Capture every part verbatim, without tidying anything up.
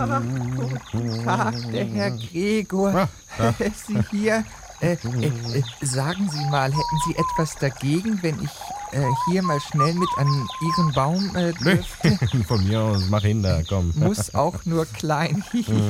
Guten Tag, der Herr Gregor. Ah, Sie hier. Äh, äh, äh, sagen Sie mal, hätten Sie etwas dagegen, wenn ich äh, hier mal schnell mit an Ihren Baum äh, dürfte? Von mir aus, mach hin da, komm. Muss auch nur klein.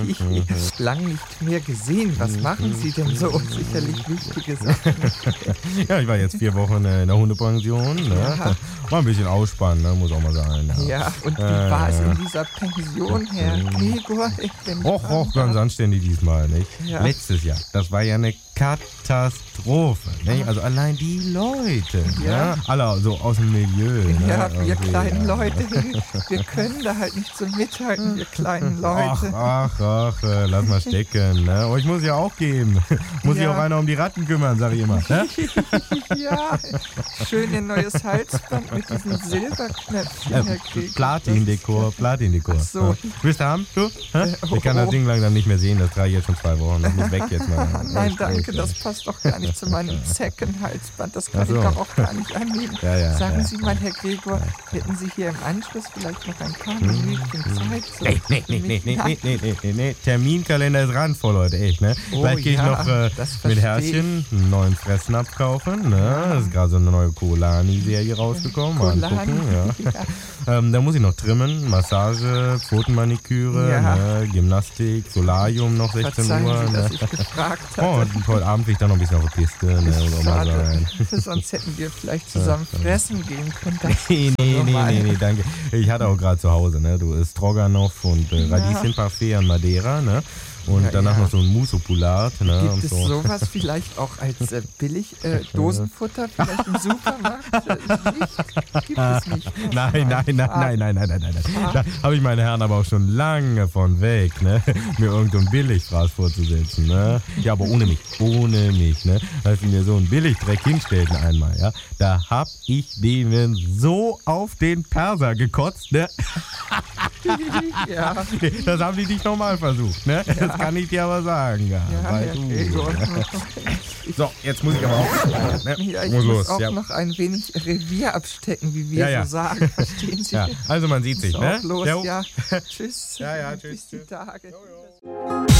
Lang nicht mehr gesehen. Was machen Sie denn so? Sicherlich wichtige Sachen. Ja, ich war jetzt vier Wochen in der Hundepension. Ne? Ja. War ein bisschen ausspannen, ne? Muss auch mal sein. Ja, Ja, und wie Äh, war es in dieser Pension, Herr Gregor? Wenn ich Och, fragen och, ganz darf? anständig diesmal, nicht? Ja. Letztes Jahr, das war ja eine Katastrophe, nicht? Also allein die Leute, Ja. ja? Alle so aus dem Milieu. Ne? Ja, wir Irgendwie, kleinen ja. Leute, wir können da halt nicht so mithalten, wir kleinen Ach, Leute. ach, ach, äh, lass mal stecken. Ne? Oh, ich muss ja auch geben. Muss sich Ja. auch einer um die Ratten kümmern, sag ich immer. Ne? Ja, schön ihr neues Halsband mit diesen Silberknöpfchen, Herr Äh, Gregor. Platin-Dekor, Platin-Dekor. Ach so. Ja. Willst du haben? Du? Hä? oh, Ich kann das oh. Ding langsam nicht mehr sehen, das trage ich jetzt schon zwei Wochen. Das muss weg jetzt mal. Nein, Echt, danke, echt, das echt. passt doch gar nicht zu meinem Zeckenhalsband. Das kann Ach so. ich doch auch gar nicht annehmen. Ja, ja, Sagen ja, Sie mal, Herr Gregor, hätten Sie hier im Anschluss vielleicht noch ein paar Minütchen Zeit? So Nee, nee, für nee, mich? nee, nee, Nein. nee, nee, nee, nee, nee. Terminkalender ist randvoll heute, echt, ne? Oh, Vielleicht gehe ich ja, noch äh, das mit versteh Herrchen einen neuen Fressnapf kaufen, ne? Das ist gerade so eine neue Kolani-Serie rausgekommen. Mal Kolani, angucken, ja. ja. Ähm, da muss ich noch trimmen, Massage, Pfotenmaniküre, Ja. ne? Gymnastik, Solarium noch sechzehn Verzeihen Uhr. Sie, dass Ne? ich gefragt Oh, habe. und heute Abend krieg ich dann noch ein bisschen auf die Piste, ne? Muss auch mal Schade, sein. sonst hätten wir vielleicht zusammen fressen gehen können. Das Nee, ist nee, so nee, normal. nee, nee, danke. Ich hatte auch gerade zu Hause, ne? Du isst Stroganoff und äh, Ja. Radieschenparfait an Madeira, ne? Und Ja, danach ja. noch so ein Musopulat, ne? Gibt und es so. sowas vielleicht auch als äh, Billig-Dosenfutter, vielleicht im Supermarkt? Äh, nicht? Gibt es nicht. Nein, nein, nein, nein, nein, nein, nein, nein, nein. Da habe ich meine Herren aber auch schon lange von weg, ne? Mir irgendein Billigfraß vorzusetzen, ne? Ja, aber ohne mich, ohne mich, ne? Als sie mir so einen Billigdreck hinstellten einmal, ja? Da hab ich denen so auf den Perser gekotzt, ne? Ja, Nee, das haben die nicht nochmal versucht, ne? Das kann ich dir aber sagen, ja. ja, Weil Herr du, Gregor. So, jetzt muss ich aber auch. Ne? Ja, ich muss muss los, auch ja. noch ein wenig Revier abstecken, wie wir Ja, ja. so sagen. Verstehen Sie? Ja, also man sieht sich, Ist ne? auch los, Jo. ja. Tschüss. Ja, ja, tschüss, Bis die tschüss. Tage. Jo, jo.